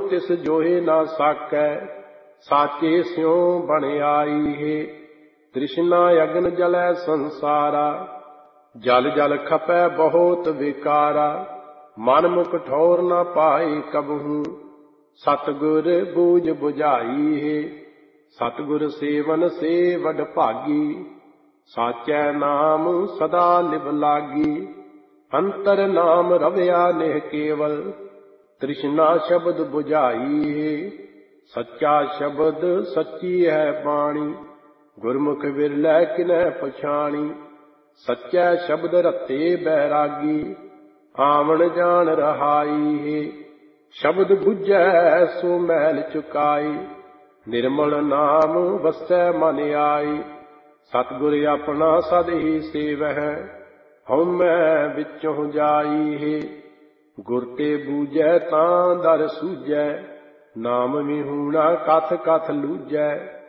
तिस जोहे ना साकै, साचे स्यों बन आई है। तृष्णा अग्न जलै संसारा, जल जल खपै बहुत विकारा। मन मुख ठौर न पाए कबहू, सतगुर बूझ बुझाई है। सतगुर सेवन से वड भागी, साचै नाम सदा लिव लागी। अंतर नाम रवया नेह केवल, तृष्णा शब्द बुझाई है। सच्चा शब्द सच्ची है बाणी, गुरमुख विरलै किनै पछाणी। सच्चै शब्द रते बैरागी, आवन जान रहाई है। शब्द बुझै सो मैल चुकाई, निर्मल नाम वसै मन आई। सतगुर अपना सद ही सेवਹਿ, ਹਉਮੈ ਵਿੱਚੋਂ ਜਾਈ ਹੈ। ਗੁਰ ਤੇ ਬੂਝੈ ਤਾਂ ਦਰ ਸੂਝੈ, ਨਾਮ ਵਿਹੂਣਾ ਕਥ ਕਥ ਲੂਝੈ।